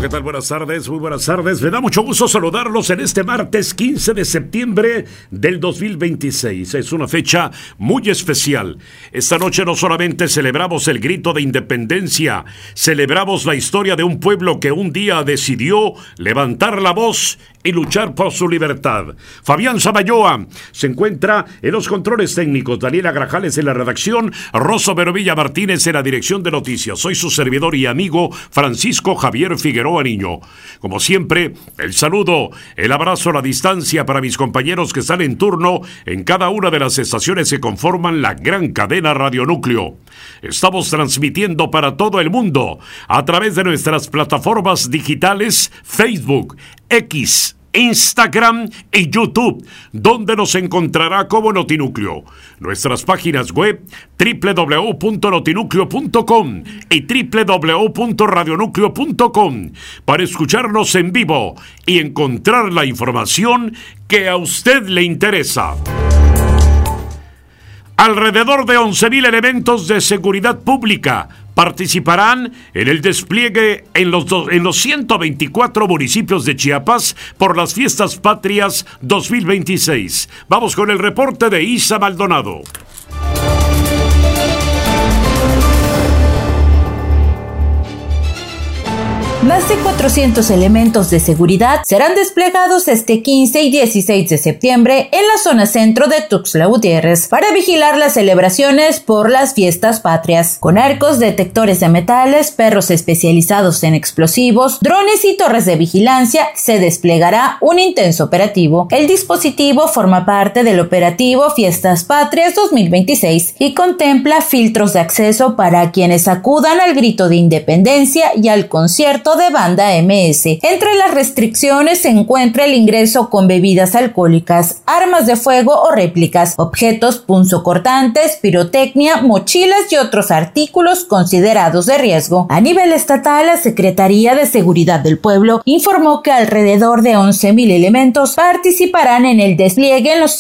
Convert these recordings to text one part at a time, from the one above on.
Hola, ¿qué tal? Buenas tardes, muy buenas tardes. Me da mucho gusto saludarlos en este martes 15 de septiembre del 2026. Es una fecha muy especial. Esta noche no solamente celebramos el grito de independencia, celebramos la historia de un pueblo que un día decidió levantar la voz y luchar por su libertad. Fabián Samayoa se encuentra en los controles técnicos, Daniela Grajales en la redacción, Rosso Verovilla Martínez en la dirección de noticias. Soy su servidor y amigo Francisco Javier Figueroa Niño. Como siempre, el saludo, el abrazo a la distancia para mis compañeros que están en turno en cada una de las estaciones que conforman la gran cadena Radio Núcleo. Estamos transmitiendo para todo el mundo a través de nuestras plataformas digitales Facebook, X, Instagram y YouTube, donde nos encontrará como Notinúcleo. Nuestras páginas web www.notinucleo.com y www.radionucleo.com para escucharnos en vivo y encontrar la información que a usted le interesa. Alrededor de 11,000 elementos de seguridad pública participarán en el despliegue en los 124 municipios de Chiapas por las Fiestas Patrias 2026. Vamos con el reporte de Isa Maldonado. Más de 400 elementos de seguridad serán desplegados este 15 y 16 de septiembre en la zona centro de Tuxtla Gutiérrez para vigilar las celebraciones por las fiestas patrias. Con arcos, detectores de metales, perros especializados en explosivos, drones y torres de vigilancia, se desplegará un intenso operativo. El dispositivo forma parte del operativo Fiestas Patrias 2026 y contempla filtros de acceso para quienes acudan al grito de independencia y al concierto de banda MS. Entre las restricciones se encuentra el ingreso con bebidas alcohólicas, armas de fuego o réplicas, objetos punzocortantes, pirotecnia, mochilas y otros artículos considerados de riesgo. A nivel estatal, la Secretaría de Seguridad del Pueblo informó que alrededor de 11,000 elementos participarán en el despliegue en los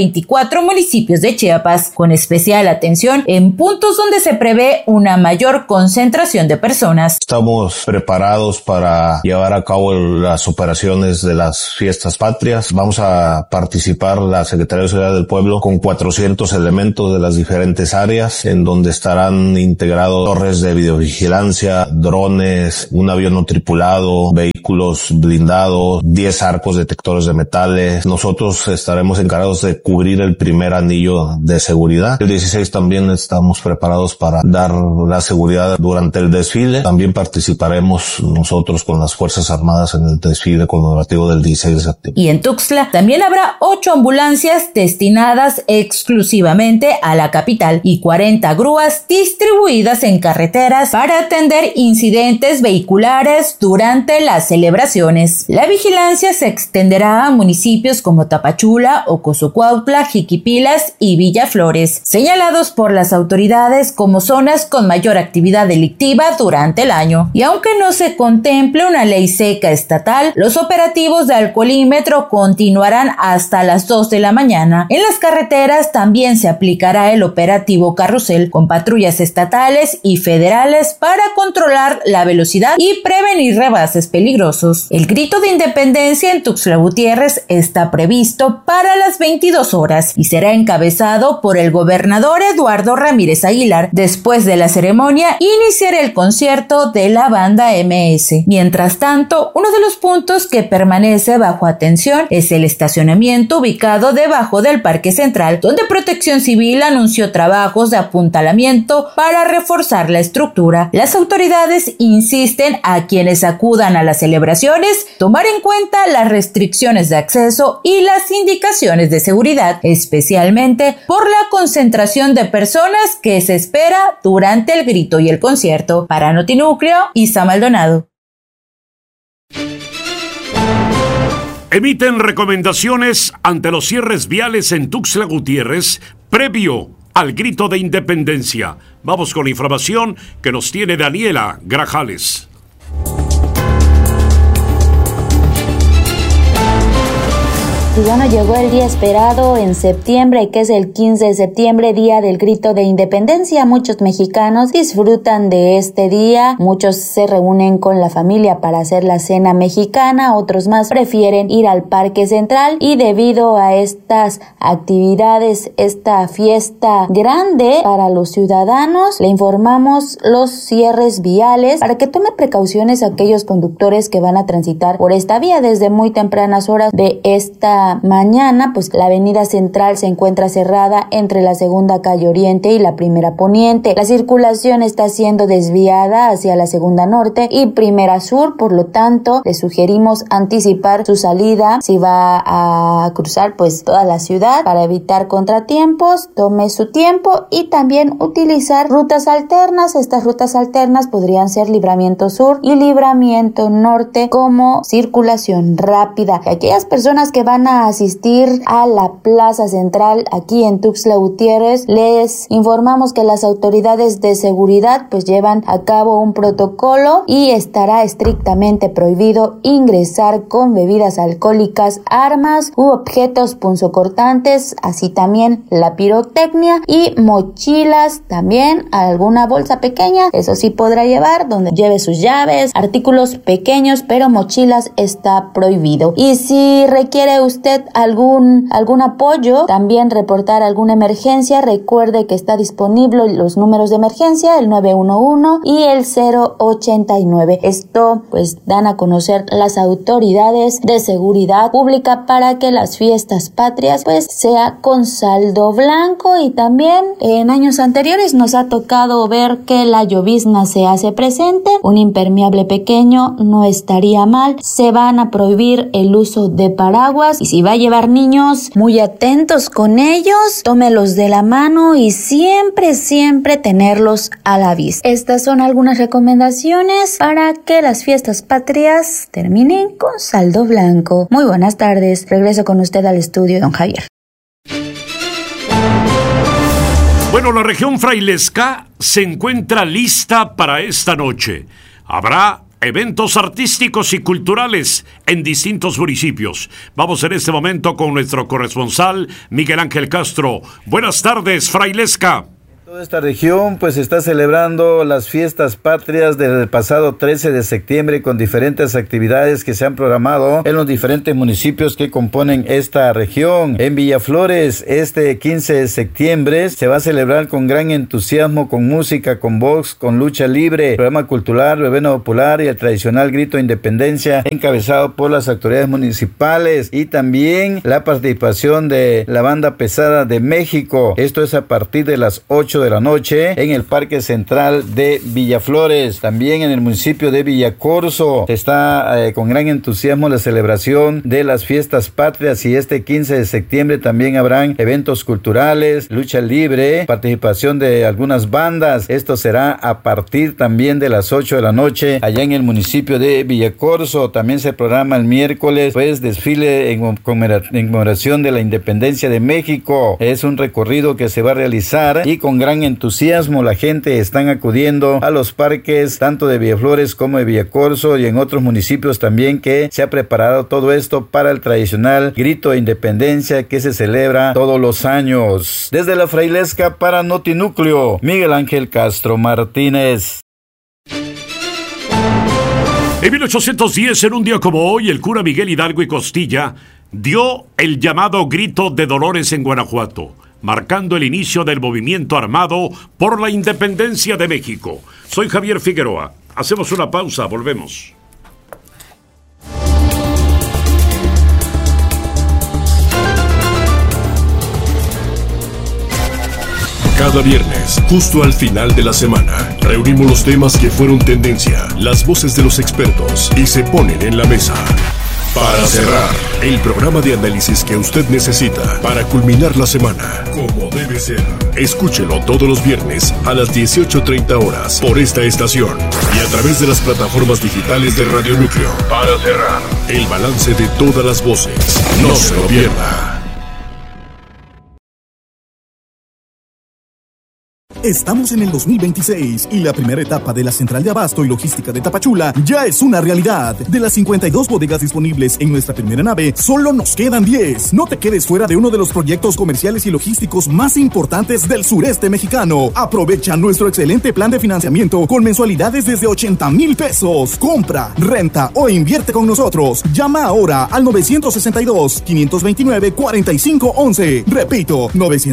124 municipios de Chiapas, con especial atención en puntos donde se prevé una mayor concentración de personas. Estamos preparados para llevar a cabo las operaciones de las fiestas patrias. Vamos a participar la Secretaría de Seguridad del Pueblo con 400 elementos de las diferentes áreas, en donde estarán integrados torres de videovigilancia, drones, un avión no tripulado, vehículos blindados, 10 arcos detectores de metales. Nosotros estaremos encargados de cubrir el primer anillo de seguridad. El 16 también estamos preparados para dar la seguridad durante el desfile. También participaremos nosotros con las Fuerzas Armadas en el desfile conmemorativo del 16 de septiembre. Y en Tuxtla también habrá 8 ambulancias destinadas exclusivamente a la capital y 40 grúas distribuidas en carreteras para atender incidentes vehiculares durante las celebraciones. La vigilancia se extenderá a municipios como Tapachula, Ocosocuautla, Jiquipilas y Villaflores, señalados por las autoridades como zonas con mayor actividad delictiva durante el año. Y aunque no se contemple una ley seca estatal, los operativos de alcoholímetro continuarán hasta las 2 de la mañana. En las carreteras también se aplicará el operativo Carrusel con patrullas estatales y federales para controlar la velocidad y prevenir rebases peligrosos. El grito de independencia en Tuxtla Gutiérrez está previsto para las 22 horas y será encabezado por el gobernador Eduardo Ramírez Aguilar. Después de la ceremonia, iniciará el concierto de la banda MS. Mientras tanto, uno de los puntos que permanece bajo atención es el estacionamiento ubicado debajo del Parque Central, donde Protección Civil anunció trabajos de apuntalamiento para reforzar la estructura. Las autoridades insisten a quienes acudan a las celebraciones tomar en cuenta las restricciones de acceso y las indicaciones de seguridad, especialmente por la concentración de personas que se espera durante el grito y el concierto. Para Notinúcleo, Isa Maldonado. Emiten recomendaciones ante los cierres viales en Tuxtla Gutiérrez previo al grito de independencia. Vamos con la información que nos tiene Daniela Grajales. Y bueno, llegó el día esperado en septiembre, que es el 15 de septiembre, Día del Grito de Independencia. Muchos mexicanos disfrutan de este día, muchos se reúnen con la familia para hacer la cena mexicana, otros más prefieren ir al Parque Central, y debido a estas actividades, esta fiesta grande para los ciudadanos, le informamos los cierres viales para que tome precauciones aquellos conductores que van a transitar por esta vía. Desde muy tempranas horas de esta mañana, pues la avenida Central se encuentra cerrada entre la segunda calle Oriente y la primera Poniente. La circulación está siendo desviada hacia la segunda Norte y primera Sur, por lo tanto le sugerimos anticipar su salida si va a cruzar pues toda la ciudad para evitar contratiempos. Tome su tiempo y también utilizar rutas alternas. Estas rutas alternas podrían ser Libramiento Sur y Libramiento Norte como circulación rápida. Aquellas personas que van a asistir a la Plaza Central aquí en Tuxtla Gutiérrez, les informamos que las autoridades de seguridad pues llevan a cabo un protocolo y estará estrictamente prohibido ingresar con bebidas alcohólicas, armas u objetos punzocortantes, así también la pirotecnia y mochilas, también alguna bolsa pequeña, eso sí podrá llevar, donde lleve sus llaves, artículos pequeños, pero mochilas está prohibido. Y si requiere usted algún apoyo, también reportar alguna emergencia, recuerde que está disponible los números de emergencia, el 911 y el 089. Esto pues dan a conocer las autoridades de seguridad pública para que las fiestas patrias pues sea con saldo blanco. Y también en años anteriores nos ha tocado ver que la llovizna se hace presente, un impermeable pequeño no estaría mal. Se van a prohibir el uso de paraguas, y si va a llevar niños, muy atentos con ellos, tómelos de la mano y siempre tenerlos a la vista. Estas son algunas recomendaciones para que las fiestas patrias terminen con saldo blanco. Muy buenas tardes, regreso con usted al estudio, don Javier. Bueno, la región frailesca se encuentra lista para esta noche. Habrá eventos artísticos y culturales en distintos municipios. Vamos en este momento con nuestro corresponsal Miguel Ángel Castro. Buenas tardes, frailesca. Toda esta región pues está celebrando las fiestas patrias del pasado 13 de septiembre con diferentes actividades que se han programado en los diferentes municipios que componen esta región. En Villaflores, este 15 de septiembre se va a celebrar con gran entusiasmo, con música, con box, con lucha libre, programa cultural, verbena popular y el tradicional grito de independencia encabezado por las autoridades municipales, y también la participación de la banda pesada de México. Esto es a partir de las 8 de la noche en el Parque Central de Villaflores. También en el municipio de Villacorso está con gran entusiasmo la celebración de las fiestas patrias, y este 15 de septiembre también habrán eventos culturales, lucha libre, participación de algunas bandas. Esto será a partir también de las 8 de la noche allá en el municipio de Villacorso. También se programa el miércoles pues desfile en conmemoración de la independencia de México. Es un recorrido que se va a realizar y con gran entusiasmo la gente están acudiendo a los parques tanto de Villaflores como de Villacorso y en otros municipios también, que se ha preparado todo esto para el tradicional grito de independencia que se celebra todos los años. Desde la Frailesca para Notinúcleo, Miguel Ángel Castro Martínez. En 1810, en un día como hoy, el cura Miguel Hidalgo y Costilla dio el llamado Grito de Dolores en Guanajuato, marcando el inicio del movimiento armado por la independencia de México. Soy Javier Figueroa. Hacemos una pausa, volvemos. Cada viernes, justo al final de la semana, reunimos los temas que fueron tendencia, las voces de los expertos y se ponen en la mesa. Para cerrar, el programa de análisis que usted necesita para culminar la semana, como debe ser. Escúchelo todos los viernes a las 18:30 horas por esta estación y a través de las plataformas digitales de Radio Núcleo. Para cerrar, el balance de todas las voces. No se lo pierda. Estamos en el 2026 y la primera etapa de la Central de Abasto y Logística de Tapachula ya es una realidad. De las 52 bodegas disponibles en nuestra primera nave, solo nos quedan 10. No te quedes fuera de uno de los proyectos comerciales y logísticos más importantes del sureste mexicano. Aprovecha nuestro excelente plan de financiamiento con mensualidades desde 80,000 pesos. Compra, renta o invierte con nosotros. Llama ahora al 962-529-4511. Repito,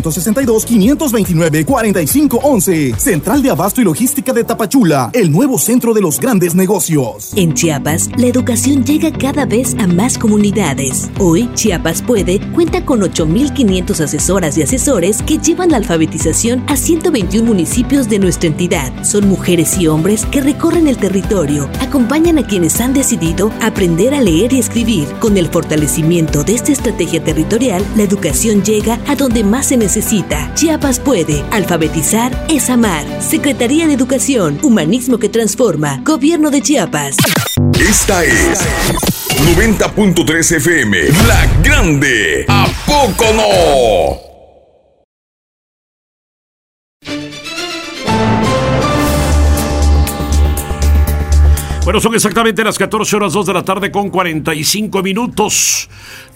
962-529-4511. Central de Abasto y Logística de Tapachula, el nuevo centro de los grandes negocios. En Chiapas, la educación llega cada vez a más comunidades. Hoy, Chiapas Puede cuenta con 8,500 asesoras y asesores que llevan la alfabetización a 121 municipios de nuestra entidad. Son mujeres y hombres que recorren el territorio, acompañan a quienes han decidido aprender a leer y escribir. Con el fortalecimiento de esta estrategia territorial, la educación llega a donde más se necesita. Chiapas Puede. Alfabetizar es amar. Secretaría de Educación, Humanismo que Transforma. Gobierno de Chiapas. Esta es 90.3 FM, La Grande. ¿A poco no? Bueno, son exactamente las 14:02 de la tarde con 45 minutos.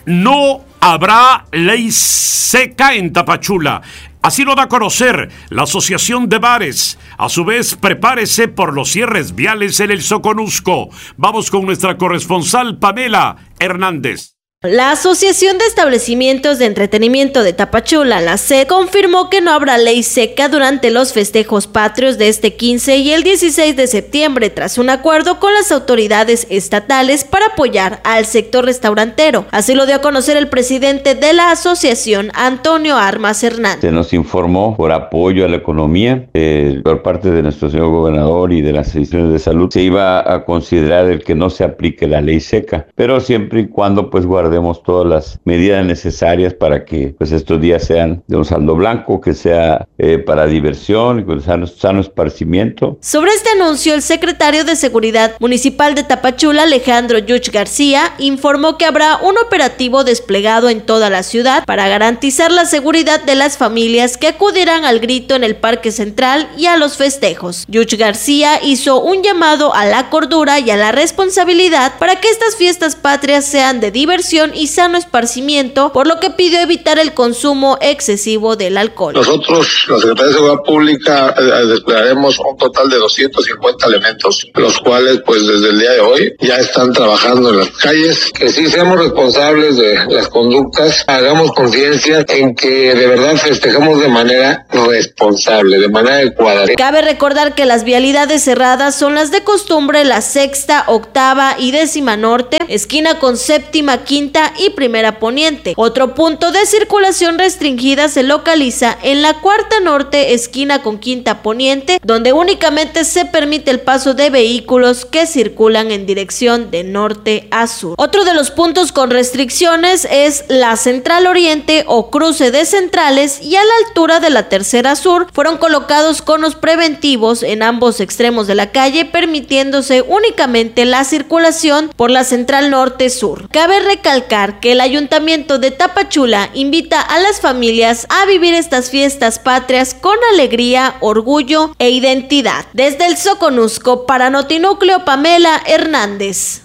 No habrá ley seca en Tapachula. Así lo da a conocer la Asociación de Bares. A su vez, prepárese por los cierres viales en el Soconusco. Vamos con nuestra corresponsal Pamela Hernández. La Asociación de Establecimientos de Entretenimiento de Tapachula, la SED, confirmó que no habrá ley seca durante los festejos patrios de este 15 y el 16 de septiembre, tras un acuerdo con las autoridades estatales para apoyar al sector restaurantero. Así lo dio a conocer el presidente de la asociación, Antonio Armas Hernández. Se nos informó por apoyo a la economía por parte de nuestro señor gobernador y de las instituciones de salud. Se iba a considerar el que no se aplique la ley seca, pero siempre y cuando pues guardemos todas las medidas necesarias para que pues estos días sean de un saldo blanco, que sea para diversión y con sano esparcimiento. Sobre este anuncio, el secretario de Seguridad Municipal de Tapachula, Alejandro Yuch García, informó que habrá un operativo desplegado en toda la ciudad para garantizar la seguridad de las familias que acudirán al grito en el Parque Central y a los festejos. Yuch García hizo un llamado a la cordura y a la responsabilidad para que estas fiestas patrias sean de diversión y sano esparcimiento, por lo que pidió evitar el consumo excesivo del alcohol. Nosotros, la Secretaría de Seguridad Pública, desplegaremos un total de 250 elementos, los cuales pues desde el día de hoy ya están trabajando en las calles. Que sí seamos responsables de las conductas, hagamos conciencia en que de verdad festejamos de manera responsable, de manera adecuada. Cabe recordar que las vialidades cerradas son las de costumbre: la Sexta, Octava y Décima Norte, esquina con Séptima, Quinta y Primera Poniente. Otro punto de circulación restringida se localiza en la Cuarta Norte, esquina con Quinta Poniente, donde únicamente se permite el paso de vehículos que circulan en dirección de norte a sur. Otro de los puntos con restricciones es la Central Oriente o cruce de centrales, y a la altura de la Tercera Sur fueron colocados conos preventivos en ambos extremos de la calle, permitiéndose únicamente la circulación por la Central Norte Sur. Cabe recalcar que el Ayuntamiento de Tapachula invita a las familias a vivir estas fiestas patrias con alegría, orgullo e identidad. Desde el Soconusco, para Notinúcleo, Pamela Hernández.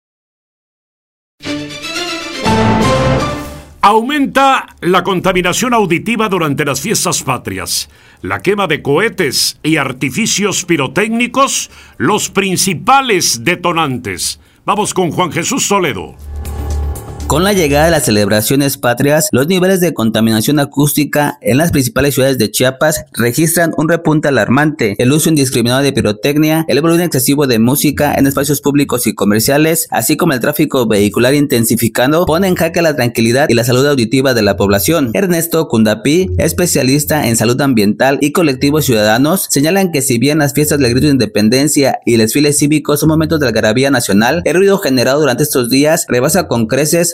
Aumenta la contaminación auditiva durante las fiestas patrias. La quema de cohetes y artificios pirotécnicos, los principales detonantes. Vamos con Juan Jesús Toledo. Con la llegada de las celebraciones patrias, los niveles de contaminación acústica en las principales ciudades de Chiapas registran un repunte alarmante. El uso indiscriminado de pirotecnia, el volumen excesivo de música en espacios públicos y comerciales, así como el tráfico vehicular intensificando, pone en jaque la tranquilidad y la salud auditiva de la población. Ernesto Cundapí, especialista en salud ambiental y colectivos ciudadanos, señalan que si bien las fiestas del grito de independencia y desfiles cívicos son momentos de algarabía nacional, el ruido generado durante estos días rebasa con creces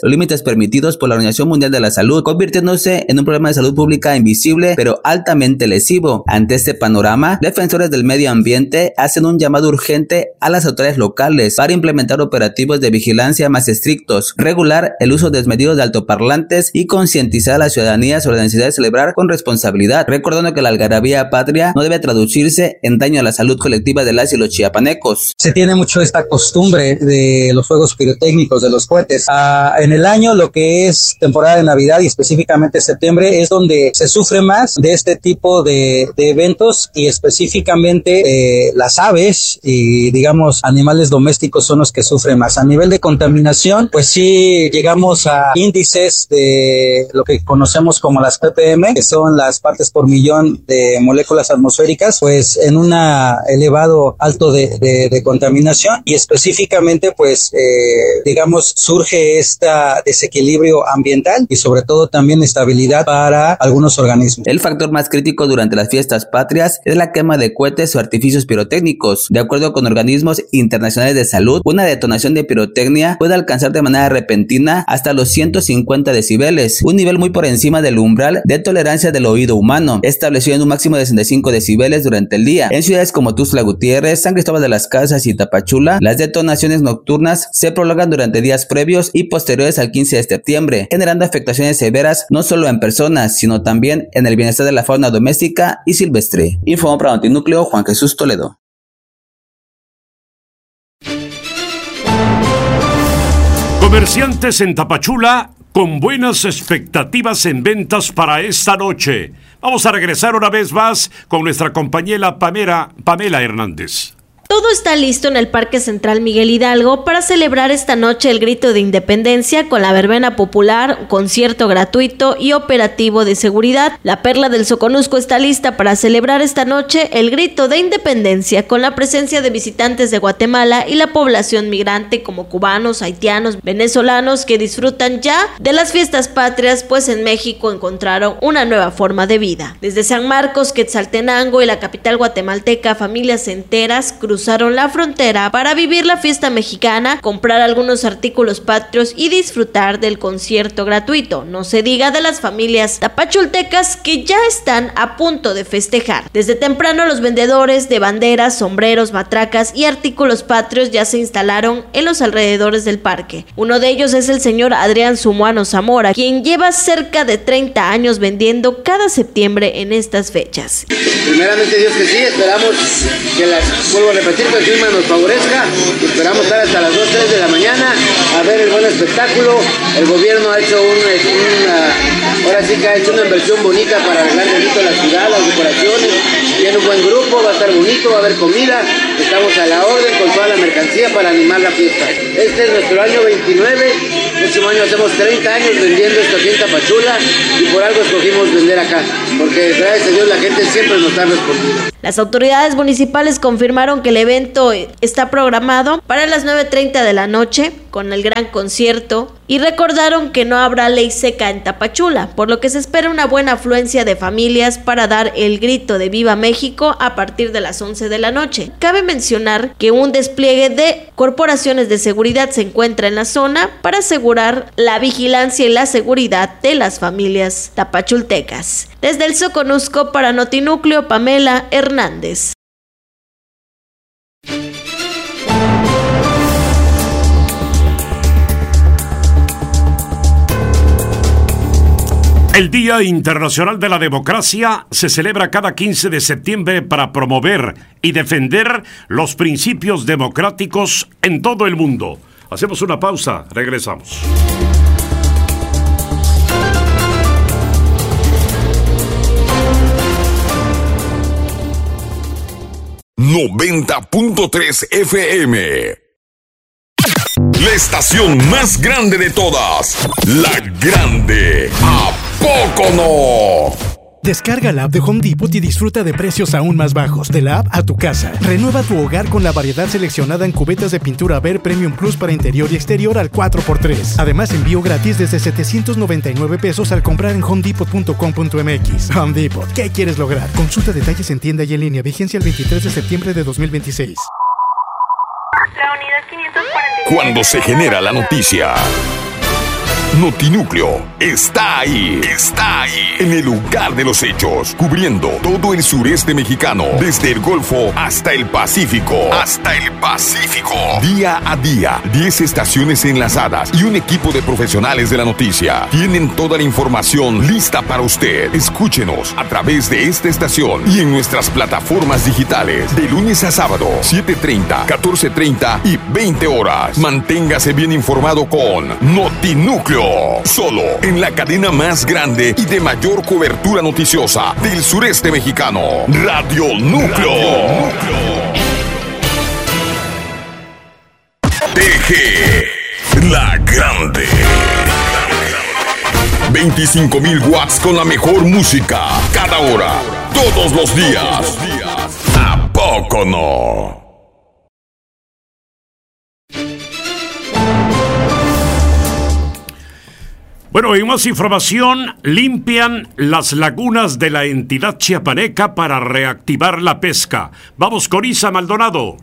los límites permitidos por la Organización Mundial de la Salud, convirtiéndose en un problema de salud pública invisible pero altamente lesivo. Ante este panorama, defensores del medio ambiente hacen un llamado urgente a las autoridades locales para implementar operativos de vigilancia más estrictos, regular el uso desmedido de altoparlantes y concientizar a la ciudadanía sobre la necesidad de celebrar con responsabilidad, recordando que la algarabía patria no debe traducirse en daño a la salud colectiva de las y los chiapanecos. Se tiene mucho esta costumbre de los fuegos pirotécnicos, de los cohetes. En el año, lo que es temporada de Navidad y específicamente septiembre, es donde se sufre más de este tipo de eventos, y específicamente las aves y digamos animales domésticos son los que sufren más. A nivel de contaminación, pues sí llegamos a índices de lo que conocemos como las ppm, que son las partes por millón de moléculas atmosféricas, pues en un elevado alto de contaminación, y específicamente pues digamos surge este desequilibrio ambiental y sobre todo también estabilidad para algunos organismos. El factor más crítico durante las fiestas patrias es la quema de cohetes o artificios pirotécnicos. De acuerdo con organismos internacionales de salud, una detonación de pirotecnia puede alcanzar de manera repentina hasta los 150 decibeles, un nivel muy por encima del umbral de tolerancia del oído humano, establecido en un máximo de 65 decibeles durante el día. En ciudades como Tuxtla Gutiérrez, San Cristóbal de las Casas y Tapachula, las detonaciones nocturnas se prolongan durante días previos y posteriores al 15 de septiembre, generando afectaciones severas no solo en personas, sino también en el bienestar de la fauna doméstica y silvestre. Informó para Notinúcleo Juan Jesús Toledo. Comerciantes en Tapachula con buenas expectativas en ventas para esta noche. Vamos a regresar una vez más con nuestra compañera Pamela Hernández. Todo está listo en el Parque Central Miguel Hidalgo para celebrar esta noche el Grito de Independencia con la verbena popular, concierto gratuito y operativo de seguridad. La Perla del Soconusco está lista para celebrar esta noche el Grito de Independencia con la presencia de visitantes de Guatemala y la población migrante como cubanos, haitianos, venezolanos que disfrutan ya de las fiestas patrias, pues en México encontraron una nueva forma de vida. Desde San Marcos, Quetzaltenango y la capital guatemalteca, familias enteras cruzaron la frontera para vivir la fiesta mexicana, comprar algunos artículos patrios y disfrutar del concierto gratuito. No se diga de las familias tapachultecas que ya están a punto de festejar. Desde temprano los vendedores de banderas, sombreros, matracas y artículos patrios ya se instalaron en los alrededores del parque. Uno de ellos es el señor Adrián Sumuano Zamora, quien lleva cerca de 30 años vendiendo cada septiembre en estas fechas. Primeramente Dios que sí, esperamos que vuelvo a repetir, que el clima nos favorezca. Esperamos estar hasta las 2, 3 de la mañana a ver el buen espectáculo. El gobierno ha hecho ahora sí que ha hecho una inversión bonita para arreglar bonito la ciudad, las decoraciones. Tiene un buen grupo, va a estar bonito, va a haber comida. Estamos a la orden con toda la mercancía para animar la fiesta. Este es nuestro año 29. El próximo año hacemos 30 años vendiendo esto aquí en Tapachula y por algo escogimos vender acá, porque gracias a Dios la gente siempre nos ha respondido. Las autoridades municipales confirmaron que el evento está programado para las 9:30 de la noche con el gran concierto y recordaron que no habrá ley seca en Tapachula, por lo que se espera una buena afluencia de familias para dar el grito de Viva México a partir de las 11 de la noche. Cabe mencionar que un despliegue de corporaciones de seguridad se encuentra en la zona para asegurar la vigilancia y la seguridad de las familias tapachultecas. Desde el Soconusco para Notinúcleo, Pamela Hernández. El Día Internacional de la Democracia se celebra cada 15 de septiembre para promover y defender los principios democráticos en todo el mundo. Hacemos una pausa, regresamos. ...90.3 FM... La estación más grande de todas... ...La Grande... ¿A poco no? Descarga la app de Home Depot y disfruta de precios aún más bajos. De la app a tu casa. Renueva tu hogar con la variedad seleccionada en cubetas de pintura Ver Premium Plus para interior y exterior al 4x3. Además, envío gratis desde 799 pesos al comprar en homedepot.com.mx. Home Depot, ¿qué quieres lograr? Consulta detalles en tienda y en línea. Vigencia el 23 de septiembre de 2026. Cuando se genera la noticia, Notinúcleo está ahí. Está ahí. En el lugar de los hechos. Cubriendo todo el sureste mexicano. Desde el Golfo hasta el Pacífico. Hasta el Pacífico. Día a día. 10 estaciones enlazadas y un equipo de profesionales de la noticia. Tienen toda la información lista para usted. Escúchenos a través de esta estación y en nuestras plataformas digitales. De lunes a sábado, 7:30, 14:30 y 20 horas. Manténgase bien informado con Notinúcleo. Solo en la cadena más grande y de mayor cobertura noticiosa del sureste mexicano. Radio Núcleo. TG, la grande. 25,000 watts con la mejor música. Cada hora, todos los días. ¿A poco no? Bueno, en más información, limpian las lagunas de la entidad chiapaneca para reactivar la pesca. Vamos con Isa Maldonado.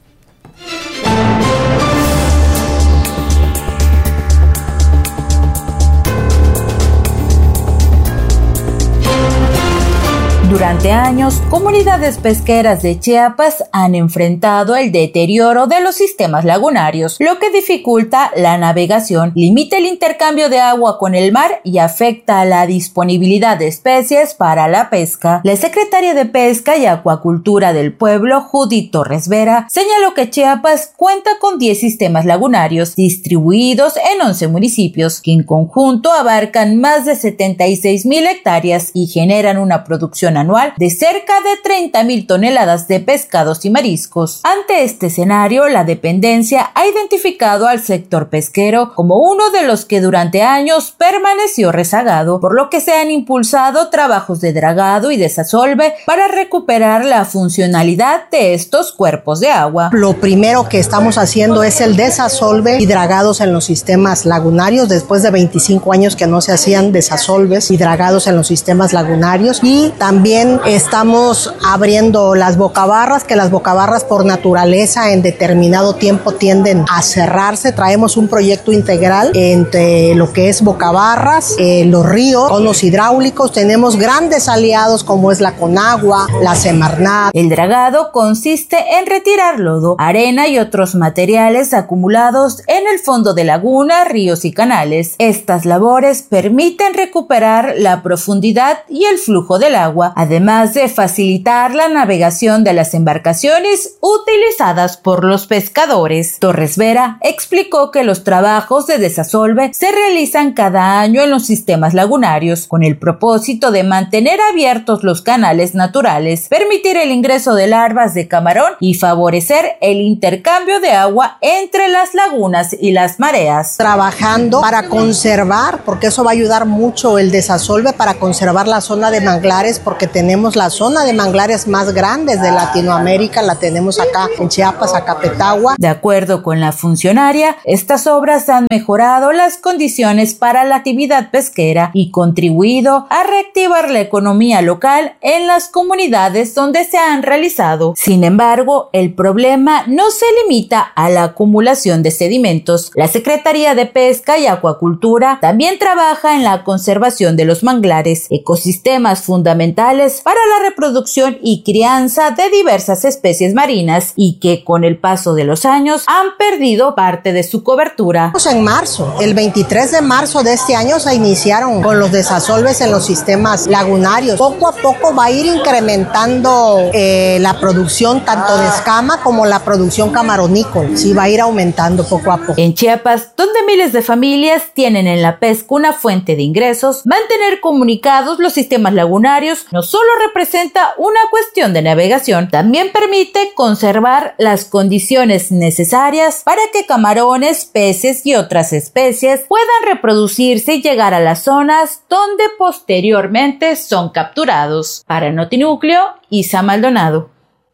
Durante años, comunidades pesqueras de Chiapas han enfrentado el deterioro de los sistemas lagunarios, lo que dificulta la navegación, limita el intercambio de agua con el mar y afecta a la disponibilidad de especies para la pesca. La secretaria de Pesca y Acuacultura del pueblo, Judith Torres Vera, señaló que Chiapas cuenta con 10 sistemas lagunarios distribuidos en 11 municipios, que en conjunto abarcan más de 76,000 hectáreas y generan una producción anual de cerca de 30,000 toneladas de pescados y mariscos. Ante este escenario, la dependencia ha identificado al sector pesquero como uno de los que durante años permaneció rezagado, por lo que se han impulsado trabajos de dragado y desasolve para recuperar la funcionalidad de estos cuerpos de agua. Lo primero que estamos haciendo es el desasolve y dragados en los sistemas lagunarios, después de 25 años que no se hacían desasolves y dragados en los sistemas lagunarios, y también estamos abriendo las bocabarras, que las bocabarras por naturaleza en determinado tiempo tienden a cerrarse. Traemos un proyecto integral entre lo que es bocabarras, los ríos, conos hidráulicos. Tenemos grandes aliados como es la Conagua, la Semarnat. El dragado consiste en retirar lodo, arena y otros materiales acumulados en el fondo de lagunas, ríos y canales. Estas labores permiten recuperar la profundidad y el flujo del agua, además de facilitar la navegación de las embarcaciones utilizadas por los pescadores. Torres Vera explicó que los trabajos de desasolve se realizan cada año en los sistemas lagunarios con el propósito de mantener abiertos los canales naturales, permitir el ingreso de larvas de camarón y favorecer el intercambio de agua entre las lagunas y las mareas. Trabajando para conservar, porque eso va a ayudar mucho el desasolve para conservar la zona de manglares, porque tenemos la zona de manglares más grandes de Latinoamérica, la tenemos acá en Chiapas, Acapetagua. De acuerdo con la funcionaria, estas obras han mejorado las condiciones para la actividad pesquera y contribuido a reactivar la economía local en las comunidades donde se han realizado. Sin embargo, el problema no se limita a la acumulación de sedimentos. La Secretaría de Pesca y Acuacultura también trabaja en la conservación de los manglares, ecosistemas fundamentales para la reproducción y crianza de diversas especies marinas y que con el paso de los años han perdido parte de su cobertura. En marzo, el 23 de marzo de este año se iniciaron con los desasolves en los sistemas lagunarios. Poco a poco va a ir incrementando la producción tanto de escama como la producción camaronícola. Sí, va a ir aumentando poco a poco. En Chiapas, donde miles de familias tienen en la pesca una fuente de ingresos, mantener comunicados los sistemas lagunarios no solo representa una cuestión de navegación, también permite conservar las condiciones necesarias para que camarones, peces y otras especies puedan reproducirse y llegar a las zonas donde posteriormente son capturados. Para Notinúcleo, Isa Maldonado.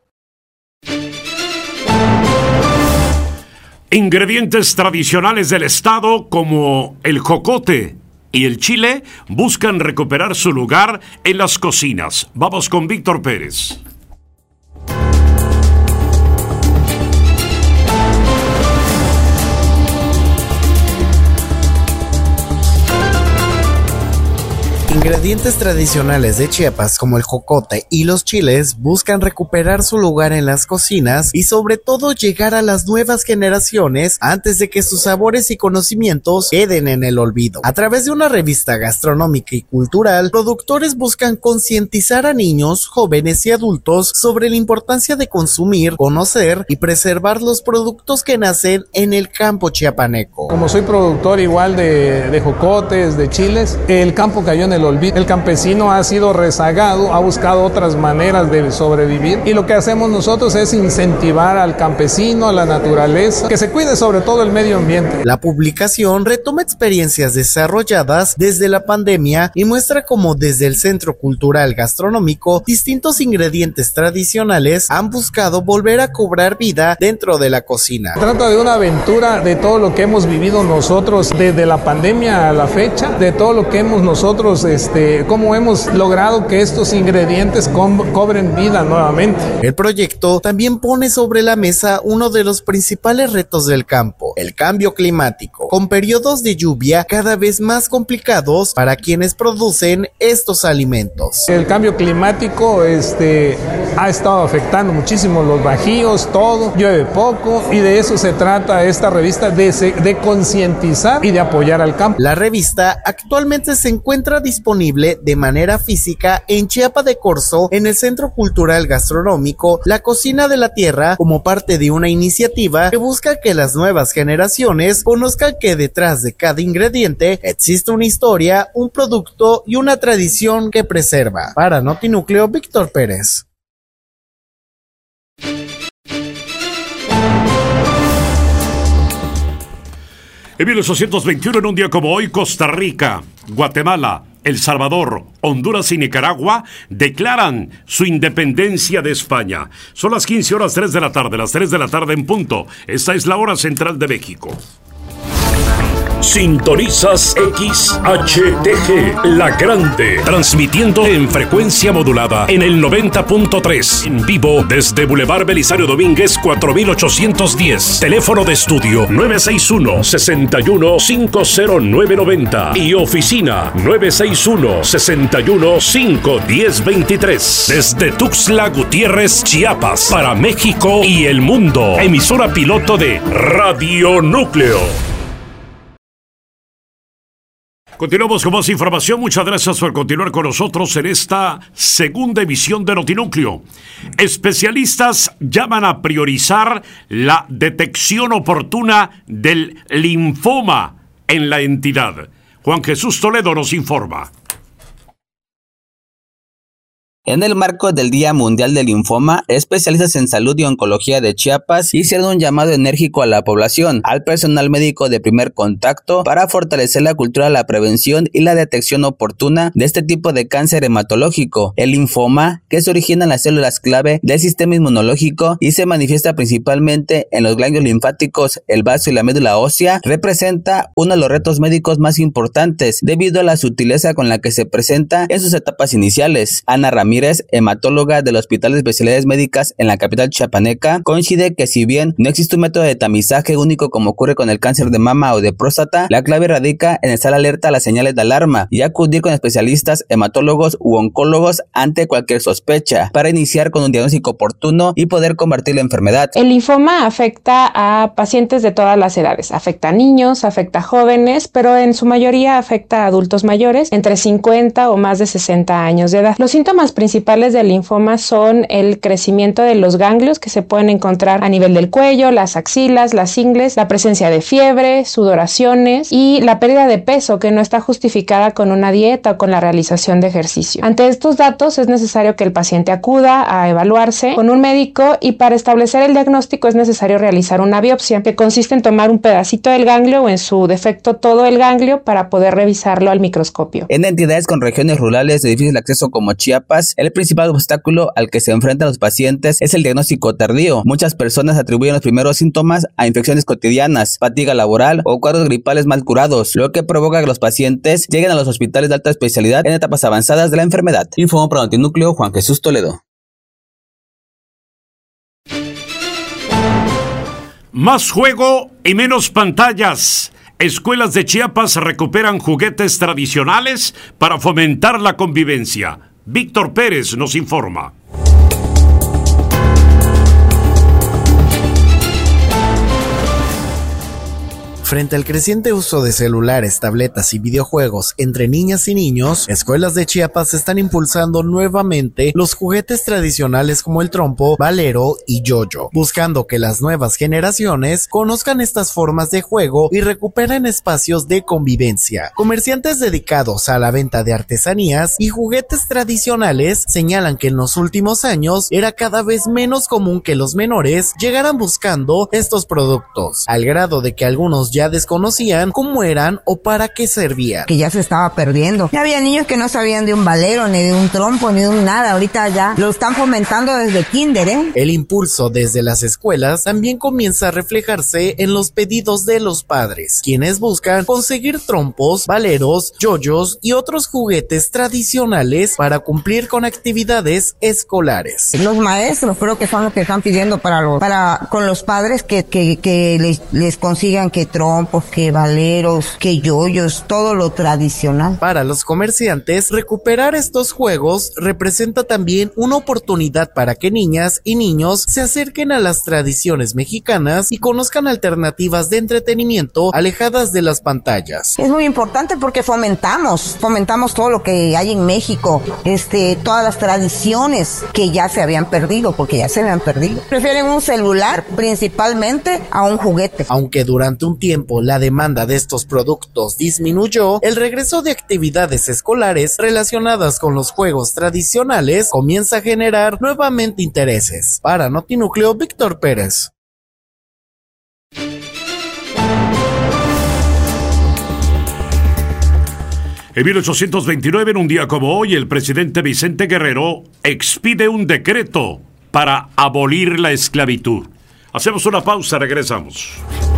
Ingredientes tradicionales del estado como el jocote y el chile buscan recuperar su lugar en las cocinas. Vamos con Víctor Pérez. ingredientes tradicionales de Chiapas como el jocote y los chiles buscan recuperar su lugar en las cocinas y sobre todo llegar a las nuevas generaciones antes de que sus sabores y conocimientos queden en el olvido. A través de una revista gastronómica y cultural, productores buscan concientizar a niños, jóvenes y adultos sobre la importancia de consumir, conocer y preservar los productos que nacen en el campo chiapaneco. Como soy productor igual de jocotes, de chiles, el campo cayó en el olvido. El campesino ha sido rezagado, ha buscado otras maneras de sobrevivir y lo que hacemos nosotros es incentivar al campesino, a la naturaleza, que se cuide sobre todo el medio ambiente. La publicación retoma experiencias desarrolladas desde la pandemia y muestra cómo desde el Centro Cultural Gastronómico distintos ingredientes tradicionales han buscado volver a cobrar vida dentro de la cocina. Trata de una aventura de todo lo que hemos vivido nosotros desde la pandemia a la fecha, de todo lo que hemos nosotros, cómo hemos logrado que estos ingredientes cobren vida nuevamente. El proyecto también pone sobre la mesa uno de los principales retos del campo, el cambio climático, con periodos de lluvia cada vez más complicados para quienes producen estos alimentos. El cambio climático ha estado afectando muchísimo los bajíos, todo, llueve poco y de eso se trata esta revista, de concientizar y de apoyar al campo. La revista actualmente se encuentra disponible de manera física en Chiapa de Corzo, en el Centro Cultural Gastronómico La Cocina de la Tierra, como parte de una iniciativa que busca que las nuevas generaciones conozcan que detrás de cada ingrediente existe una historia, un producto y una tradición que preserva. Para Notinúcleo, Víctor Pérez. En 1821, en un día como hoy, Costa Rica, Guatemala, El Salvador, Honduras y Nicaragua declaran su independencia de España. Son las 15:03 de la tarde, las 3 de la tarde en punto. Esta es la hora central de México. Sintonizas XHTG, La Grande, transmitiendo en frecuencia modulada en el 90.3, en vivo desde Boulevard Belisario Domínguez 4810, teléfono de estudio 961-61-50990 y oficina 961-61-51023, desde Tuxtla Gutiérrez, Chiapas, para México y el mundo, emisora piloto de Radio Núcleo. Continuamos con más información. Muchas gracias por continuar con nosotros en esta segunda emisión de Notinúcleo. Especialistas llaman a priorizar la detección oportuna del linfoma en la entidad. Juan Jesús Toledo nos informa. En el marco del Día Mundial del Linfoma, especialistas en salud y oncología de Chiapas hicieron un llamado enérgico a la población, al personal médico de primer contacto, para fortalecer la cultura de la prevención y la detección oportuna de este tipo de cáncer hematológico. El linfoma, que se origina en las células clave del sistema inmunológico y se manifiesta principalmente en los ganglios linfáticos, el vaso y la médula ósea, representa uno de los retos médicos más importantes debido a la sutileza con la que se presenta en sus etapas iniciales. Ana Ramírez, hematóloga del Hospital de Especialidades Médicas en la capital chiapaneca, coincide que si bien no existe un método de tamizaje único como ocurre con el cáncer de mama o de próstata, la clave radica en estar alerta a las señales de alarma y acudir con especialistas, hematólogos u oncólogos ante cualquier sospecha para iniciar con un diagnóstico oportuno y poder combatir la enfermedad. El linfoma afecta a pacientes de todas las edades, afecta a niños, afecta a jóvenes, pero en su mayoría afecta a adultos mayores entre 50 o más de 60 años de edad. Los síntomas principales del linfoma son el crecimiento de los ganglios que se pueden encontrar a nivel del cuello, las axilas, las ingles, la presencia de fiebre, sudoraciones y la pérdida de peso que no está justificada con una dieta o con la realización de ejercicio. Ante estos datos es necesario que el paciente acuda a evaluarse con un médico y para establecer el diagnóstico es necesario realizar una biopsia que consiste en tomar un pedacito del ganglio o en su defecto todo el ganglio para poder revisarlo al microscopio. En entidades con regiones rurales de difícil acceso como Chiapas, el principal obstáculo al que se enfrentan los pacientes es el diagnóstico tardío. Muchas personas atribuyen los primeros síntomas a infecciones cotidianas, fatiga laboral o cuadros gripales mal curados, lo que provoca que los pacientes lleguen a los hospitales de alta especialidad en etapas avanzadas de la enfermedad. Informó para Notinúcleo Juan Jesús Toledo. Más juego y menos pantallas. Escuelas de Chiapas recuperan juguetes tradicionales para fomentar la convivencia. Víctor Pérez nos informa. Frente al creciente uso de celulares, tabletas y videojuegos entre niñas y niños, escuelas de Chiapas están impulsando nuevamente los juguetes tradicionales como el trompo, valero y yoyo, buscando que las nuevas generaciones conozcan estas formas de juego y recuperen espacios de convivencia. Comerciantes dedicados a la venta de artesanías y juguetes tradicionales señalan que en los últimos años era cada vez menos común que los menores llegaran buscando estos productos, al grado de que algunos ya desconocían cómo eran o para qué servían. Que ya se estaba perdiendo. Ya había niños que no sabían de un valero, ni de un trompo, ni de un nada. Ahorita ya lo están fomentando desde kinder, ¿eh? El impulso desde las escuelas también comienza a reflejarse en los pedidos de los padres, quienes buscan conseguir trompos, valeros, yoyos y otros juguetes tradicionales para cumplir con actividades escolares. Los maestros creo que son los que están pidiendo con los padres que les consigan que trompos, que valeros, que yoyos, todo lo tradicional. Para los comerciantes, recuperar estos juegos representa también una oportunidad para que niñas y niños se acerquen a las tradiciones mexicanas y conozcan alternativas de entretenimiento alejadas de las pantallas. Es muy importante porque fomentamos todo lo que hay en México, todas las tradiciones que ya se habían perdido, porque ya se habían perdido. Prefieren un celular principalmente a un juguete. Aunque durante un tiempo la demanda de estos productos disminuyó, el regreso de actividades escolares relacionadas con los juegos tradicionales comienza a generar nuevamente intereses. Para Notinúcleo, Víctor Pérez. En 1829, en un día como hoy, el presidente Vicente Guerrero expide un decreto para abolir la esclavitud. Hacemos una pausa, regresamos.